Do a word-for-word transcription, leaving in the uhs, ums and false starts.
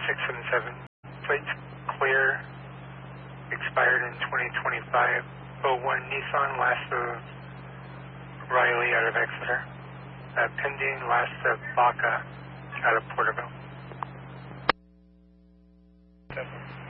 six seven seven. Plates clear. Expired in twenty twenty-five. oh one Nissan, last of Riley out of Exeter. Uh, pending last of Baca out of Porterville. Seven.